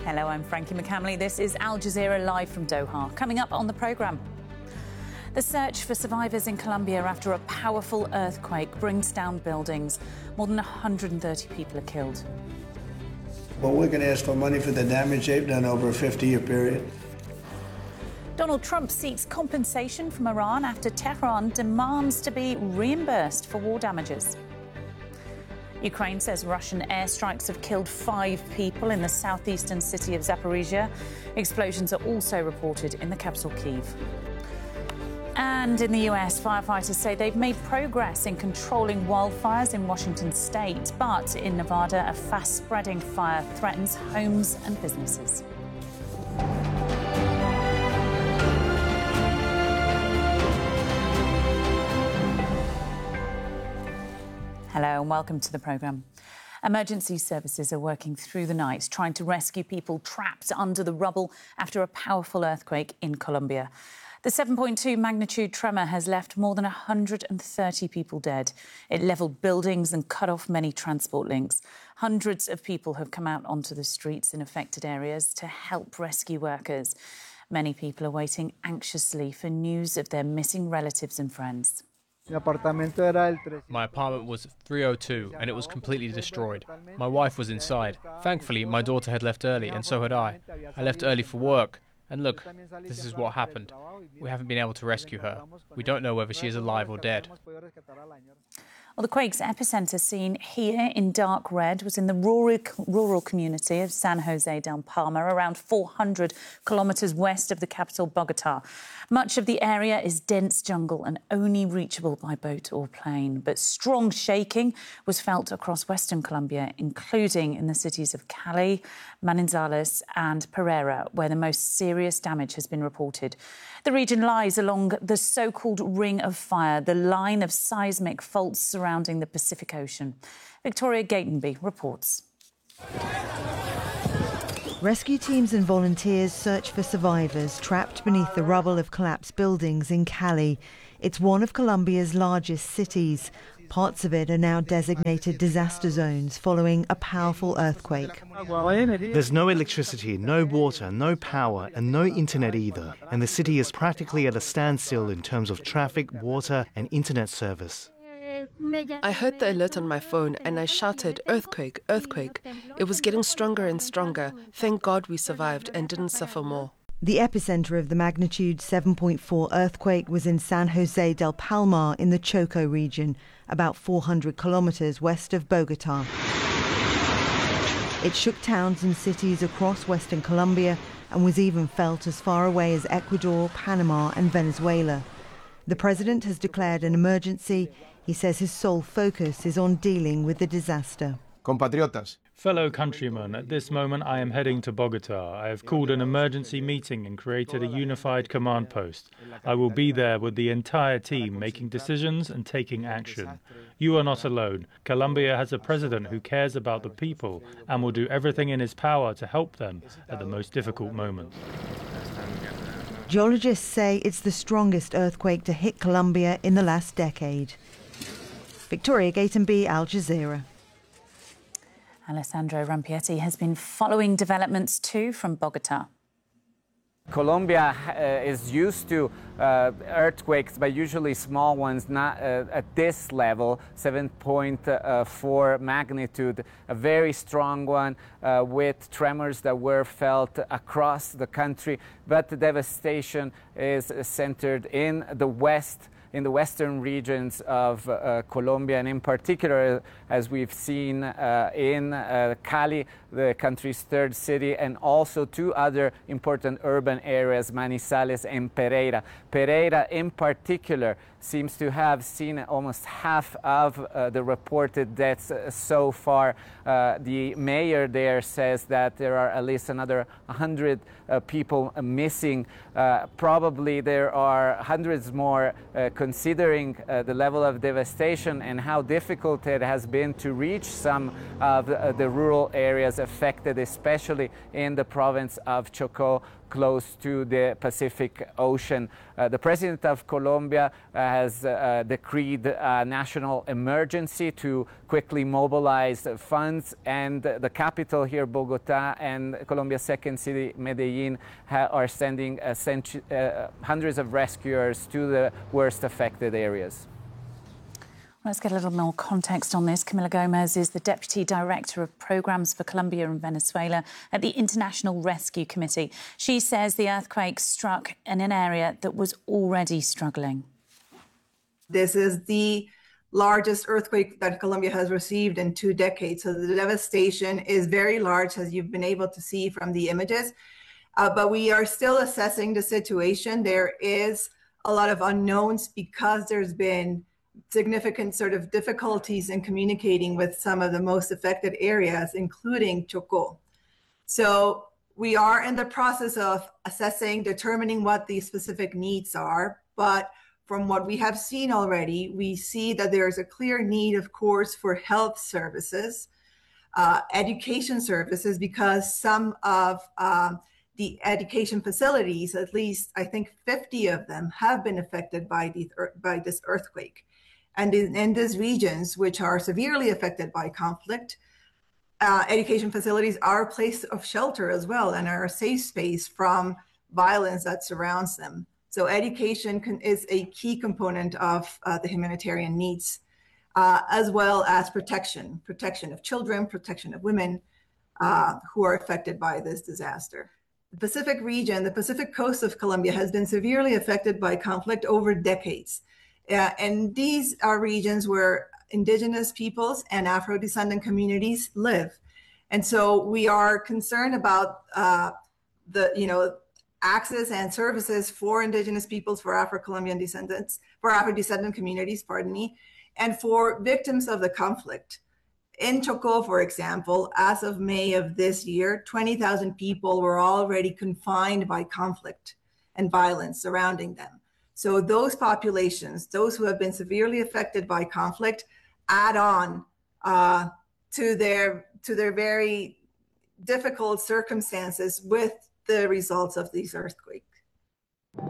Hello, I'm Frankie McCamley. This is Al Jazeera live from Doha. Coming up on the programme, the search for survivors in Colombia after a powerful earthquake brings down buildings. More than 130 people are killed. Well, we're going to ask for money for the damage they've done over a 50-year period. Donald Trump seeks compensation from Iran after Tehran demands to be reimbursed for war damages. Ukraine says Russian airstrikes have killed 5 people in the southeastern city of Zaporizhia. Explosions are also reported in the capital, Kyiv. And in the US, firefighters say they've made progress in controlling wildfires in Washington state. But in Nevada, a fast-spreading fire threatens homes and businesses. Hello and welcome to the programme. Emergency services are working through the night trying to rescue people trapped under the rubble after a powerful earthquake in Colombia. The 7.2 magnitude tremor has left more than 130 people dead. It levelled buildings and cut off many transport links. Hundreds of people have come out onto the streets in affected areas to help rescue workers. Many people are waiting anxiously for news of their missing relatives and friends. My apartment was 302 and it was completely destroyed. My wife was inside. Thankfully, my daughter had left early and so had I. I left early for work. And look, this is what happened. We haven't been able to rescue her. We don't know whether she is alive or dead. Well, the quake's epicentre seen here in dark red was in the rural community of San Jose del Palma, around 400 kilometres west of the capital, Bogota. Much of the area is dense jungle and only reachable by boat or plane. But strong shaking was felt across western Colombia, including in the cities of Cali, Manizales and Pereira, where the most serious damage has been reported. The region lies along the so-called Ring of Fire, the line of seismic faults surrounding the Pacific Ocean. Victoria Gatenby reports. Rescue teams and volunteers search for survivors trapped beneath the rubble of collapsed buildings in Cali. It's one of Colombia's largest cities. Parts of it are now designated disaster zones following a powerful earthquake. There's no electricity, no water, no power and no internet either. And the city is practically at a standstill in terms of traffic, water and internet service. I heard the alert on my phone and I shouted, "Earthquake, earthquake." It was getting stronger and stronger. Thank God we survived and didn't suffer more. The epicenter of the magnitude 7.4 earthquake was in San Jose del Palma in the Choco region, about 400 kilometers west of Bogota. It shook towns and cities across western Colombia and was even felt as far away as Ecuador, Panama and Venezuela. The president has declared an emergency. He says his sole focus is on dealing with the disaster. Compatriotas. Fellow countrymen, at this moment I am heading to Bogota. I have called an emergency meeting and created a unified command post. I will be there with the entire team, making decisions and taking action. You are not alone. Colombia has a president who cares about the people and will do everything in his power to help them at the most difficult moments. Geologists say it's the strongest earthquake to hit Colombia in the last decade. Victoria Gatenby, Al Jazeera. Alessandro Rampietti has been following developments too from Bogota. Colombia is used to earthquakes, but usually small ones, not at this level, 7.4 magnitude, a very strong one with tremors that were felt across the country. But the devastation is centered in the west, in the western regions of Colombia, and in particular, as we've seen in Cali, the country's third city, and also 2 other important urban areas, Manizales and Pereira. Pereira, in particular, seems to have seen almost half of the reported deaths so far. The mayor there says that there are at least another 100 people missing. Probably there are hundreds more considering the level of devastation and how difficult it has been to reach some of the rural areas affected, especially in the province of Chocó, close to the Pacific Ocean. The president of Colombia has decreed a national emergency to quickly mobilize funds, and the capital here, Bogota, and Colombia's second city, Medellin, are sending hundreds of rescuers to the worst affected areas. Let's get a little more context on this. Camila Gomez is the Deputy Director of Programs for Colombia and Venezuela at the International Rescue Committee. She says the earthquake struck in an area that was already struggling. This is the largest earthquake that Colombia has received in 2 decades. So the devastation is very large, as you've been able to see from the images. But we are still assessing the situation. There is a lot of unknowns because there's been significant sort of difficulties in communicating with some of the most affected areas, including Chocó. So we are in the process of assessing, determining what the specific needs are. But from what we have seen already, we see that there is a clear need, of course, for health services, education services, because some of the education facilities, at least I think 50 of them, have been affected by this earthquake. And in these regions, which are severely affected by conflict, education facilities are a place of shelter as well and are a safe space from violence that surrounds them. So education is a key component of the humanitarian needs, as well as protection of children, protection of women who are affected by this disaster. The Pacific region, the Pacific coast of Colombia, has been severely affected by conflict over decades. And these are regions where indigenous peoples and Afro-descendant communities live. And so we are concerned about access and services for indigenous peoples, for Afro-Colombian descendants, for Afro-descendant communities, and for victims of the conflict. In Chocó, for example, as of May of this year, 20,000 people were already confined by conflict and violence surrounding them. So those populations, those who have been severely affected by conflict, add on to their very difficult circumstances with the results of these earthquakes.